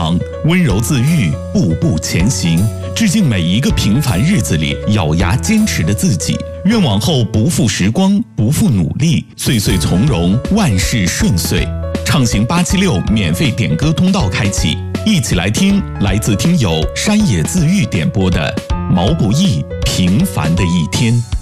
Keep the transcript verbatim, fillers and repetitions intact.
忙，温柔自愈，步步前行。致敬每一个平凡日子里咬牙坚持的自己，愿往后不负时光，不负努力，岁岁从容，万事顺遂。畅行八七六免费点歌通道开启，一起来听来自听友山野自愈点播的毛不易《平凡的一天》。